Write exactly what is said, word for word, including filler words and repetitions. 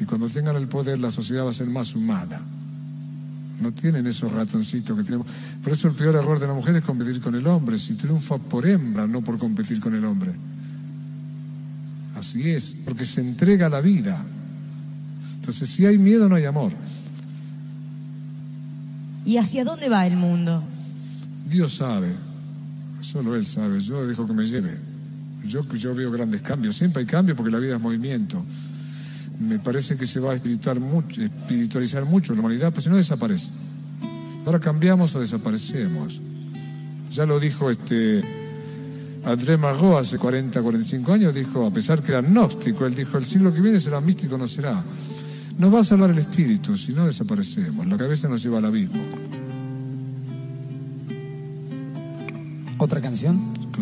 cuando tengan el poder la sociedad va a ser más humana. No tienen esos ratoncitos que tenemos. Por eso el peor error de la mujer es competir con el hombre. Si triunfa por hembra, no por competir con el hombre. Así es, porque se entrega a la vida. Entonces, si hay miedo, no hay amor. ¿Y hacia dónde va el mundo? Dios sabe, solo Él sabe. Yo dejo que me lleve. Yo, yo veo grandes cambios. Siempre hay cambios porque la vida es movimiento. Me parece que se va a espiritualizar mucho, espiritualizar mucho la humanidad, pero si no desaparece. Ahora cambiamos o desaparecemos. Ya lo dijo este André Malraux hace cuarenta, cuarenta y cinco años, dijo, a pesar que era gnóstico, él dijo, el siglo que viene será místico, no será. Nos va a salvar el espíritu, si no desaparecemos. La cabeza nos lleva al abismo. ¿Otra canción?